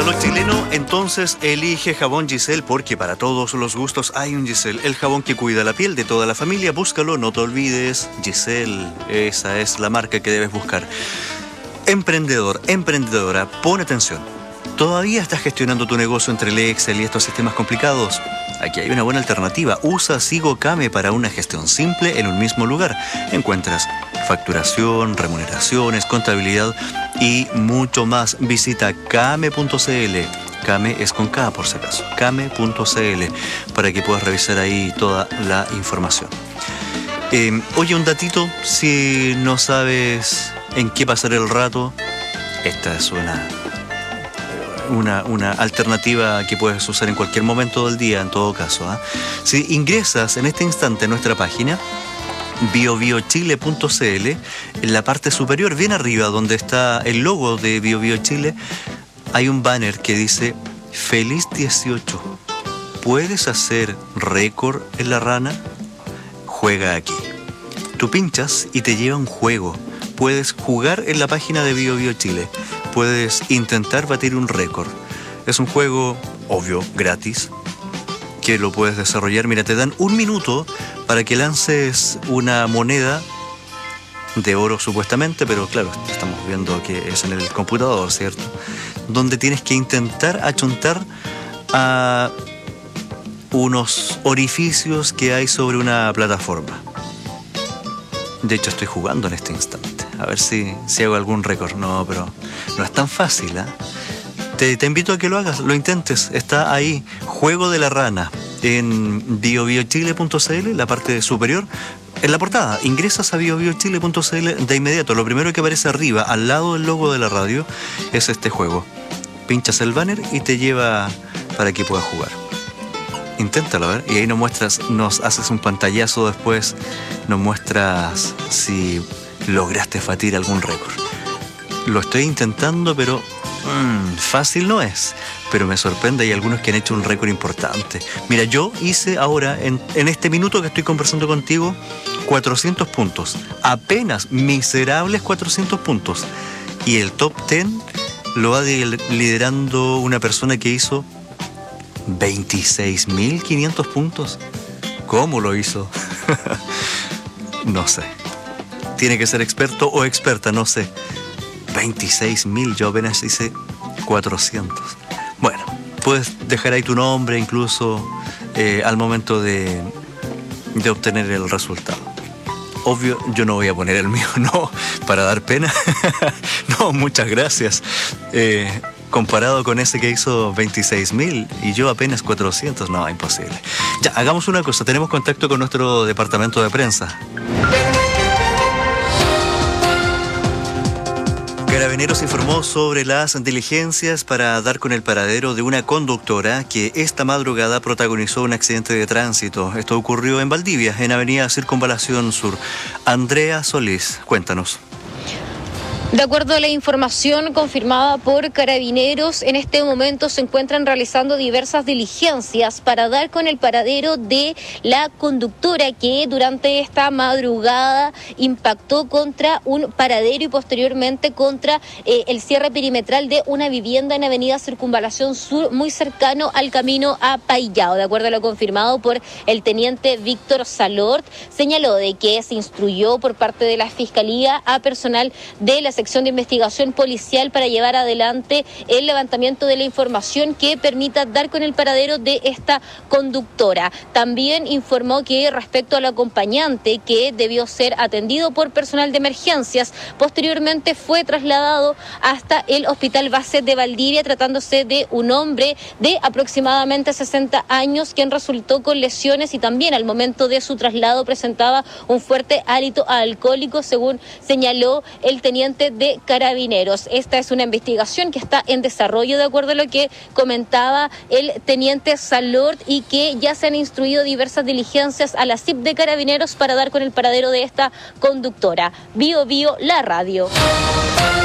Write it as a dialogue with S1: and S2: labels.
S1: solo chileno, entonces elige jabón Giselle, porque para todos los gustos hay un Giselle. El jabón que cuida la piel de toda la familia. Búscalo, no te olvides. Giselle, esa es la marca que debes buscar. Emprendedor, emprendedora, pon atención. ¿Todavía estás gestionando tu negocio entre el Excel y estos sistemas complicados? Aquí hay una buena alternativa. Usa SigoCame para una gestión simple en un mismo lugar. Encuentras facturación, remuneraciones, contabilidad y mucho más. Visita Kame.cl. Kame es con K, por si acaso. Kame.cl, para que puedas revisar ahí toda la información. Oye, un datito, si no sabes en qué pasar el rato, esta es una alternativa que puedes usar en cualquier momento del día, en todo caso. Si ingresas en este instante a nuestra página, biobiochile.cl, en la parte superior, bien arriba, donde está el logo de BioBioChile, hay un banner que dice Feliz 18. ¿Puedes hacer récord en la rana? Juega aquí. Tú pinchas y te lleva un juego. Puedes jugar en la página de BioBioChile. Puedes intentar batir un récord. Es un juego, obvio, gratis, que lo puedes desarrollar. Mira, te dan 1 minuto para que lances una moneda de oro supuestamente, pero claro, estamos viendo que es en el computador, ¿cierto? Donde tienes que intentar achuntar a unos orificios que hay sobre una plataforma. De hecho, estoy jugando en este instante. A ver si hago algún récord. No, pero no es tan fácil, ¿eh? Te invito a que lo hagas, lo intentes. Está ahí, Juego de la Rana, en biobiochile.cl, la parte superior. En la portada, ingresas a biobiochile.cl de inmediato. Lo primero que aparece arriba, al lado del logo de la radio, es este juego. Pinchas el banner y te lleva para que puedas jugar. Inténtalo, a ver. Y ahí nos haces un pantallazo después, nos muestras si lograste batir algún récord. Lo estoy intentando, pero fácil no es. Pero me sorprende, hay algunos que han hecho un récord importante. Mira, yo hice ahora, en este minuto que estoy conversando contigo, 400 puntos. Apenas miserables 400 puntos. Y el top 10 lo va liderando una persona que hizo 26.500 puntos. ¿Cómo lo hizo? No sé. Tiene que ser experto o experta, no sé. 26.000, yo apenas hice 400. Bueno, puedes dejar ahí tu nombre incluso al momento de obtener el resultado. Obvio, yo no voy a poner el mío, no, para dar pena. No, muchas gracias. Comparado con ese que hizo 26.000 y yo apenas 400, no, imposible. Ya, hagamos una cosa, tenemos contacto con nuestro departamento de prensa. Carabineros informó sobre las diligencias para dar con el paradero de una conductora que esta madrugada protagonizó un accidente de tránsito. Esto ocurrió en Valdivia, en Avenida Circunvalación Sur. Andrea Solís, cuéntanos.
S2: De acuerdo a la información confirmada por Carabineros, en este momento se encuentran realizando diversas diligencias para dar con el paradero de la conductora que durante esta madrugada impactó contra un paradero y posteriormente contra el cierre perimetral de una vivienda en Avenida Circunvalación Sur, muy cercano al camino a Paillao. De acuerdo a lo confirmado por el teniente Víctor Salort, señaló de que se instruyó por parte de la Fiscalía a personal de la sección de investigación policial para llevar adelante el levantamiento de la información que permita dar con el paradero de esta conductora. También informó que respecto al acompañante que debió ser atendido por personal de emergencias, posteriormente fue trasladado hasta el Hospital Base de Valdivia, tratándose de un hombre de aproximadamente 60 años quien resultó con lesiones y también al momento de su traslado presentaba un fuerte hálito alcohólico, según señaló el teniente de Carabineros. Esta es una investigación que está en desarrollo, de acuerdo a lo que comentaba el teniente Salort, y que ya se han instruido diversas diligencias a la CIP de Carabineros para dar con el paradero de esta conductora. Bio, la radio.